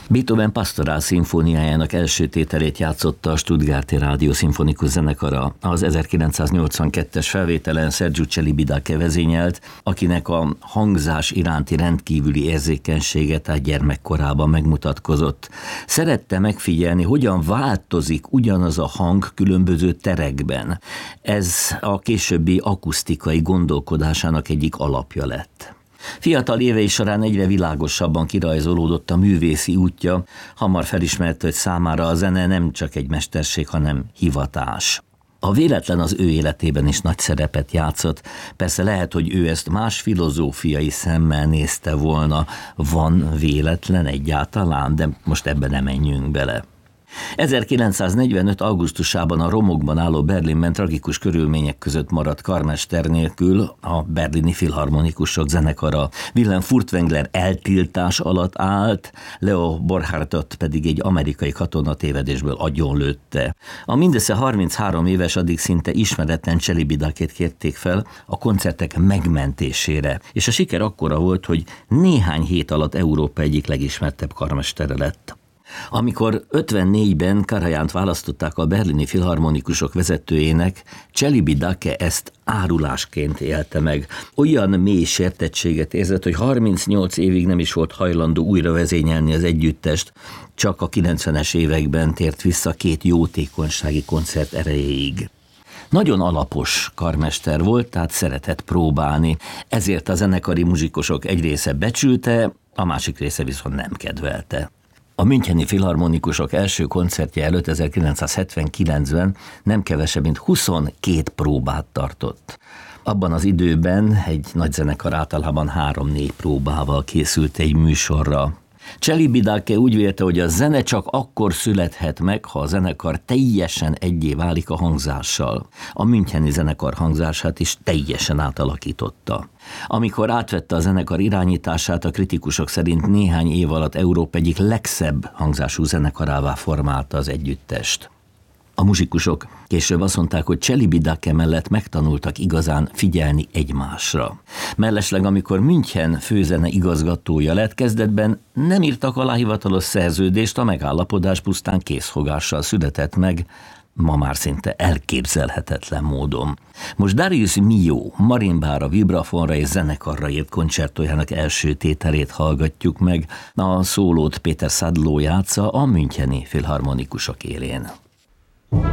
Beethoven Pastorál szimfóniájának első tételét játszotta a Stuttgarti Rádió Szimfonikus Zenekara. Az 1982-es felvételen Sergiu Celibidache vezényelt, akinek a hangzás iránti rendkívüli érzékenysége tehát gyermekkorában megmutatkozott. Szerette megfigyelni, hogyan változik ugyanaz a hang különböző terekben. Ez a későbbi akusztikai gondolkodásának egyik alapja lett. Fiatal évei során egyre világosabban kirajzolódott a művészi útja, hamar felismerte, hogy számára a zene nem csak egy mesterség, hanem hivatás. A véletlen az ő életében is nagy szerepet játszott, persze lehet, hogy ő ezt más filozófiai szemmel nézte volna, van véletlen egyáltalán, de most ebbe nem menjünk bele. 1945. augusztusában a romokban álló Berlinben tragikus körülmények között maradt karmester nélkül a berlini filharmonikusok zenekara. Wilhelm Furtwängler eltiltás alatt állt, Leo Borchardt pedig egy amerikai katonatévedésből agyonlőtte. A mindössze 33 éves, addig szinte ismeretlen Celibidachét kérték fel a koncertek megmentésére, és a siker akkora volt, hogy néhány hét alatt Európa egyik legismertebb karmestere lett. Amikor 54-ben Karajánt választották a berlini filharmonikusok vezetőjének, Celibidache ezt árulásként élte meg. Olyan mély sértettséget érzett, hogy 38 évig nem is volt hajlandó újra vezényelni az együttest, csak a 90-es években tért vissza 2 jótékonysági koncert erejéig. Nagyon alapos karmester volt, tehát szeretett próbálni, ezért a zenekari muzsikusok egy része becsülte, a másik része viszont nem kedvelte. A müncheni filharmonikusok első koncertje előtt 1979-ben nem kevesebb, mint 22 próbát tartott. Abban az időben egy nagy zenekar általában 3-4 próbával készült egy műsorra. Celibidache úgy vélte, hogy a zene csak akkor születhet meg, ha a zenekar teljesen egyé válik a hangzással. A müncheni zenekar hangzását is teljesen átalakította. Amikor átvette a zenekar irányítását, a kritikusok szerint néhány év alatt Európa egyik legszebb hangzású zenekarává formálta az együttest. A muzsikusok később azt mondták, hogy Celibidache mellett megtanultak igazán figyelni egymásra. Mellesleg, amikor München főzene igazgatója lett, kezdetben nem írtak alá hivatalos szerződést, a megállapodás pusztán készfogással született meg, ma már szinte elképzelhetetlen módon. Most Darius Milhaud marimbára, vibrafonra és zenekarra írt koncertójának első tételét hallgatjuk meg. A szólót Péter Szadló játsza a müncheni filharmonikusok élén.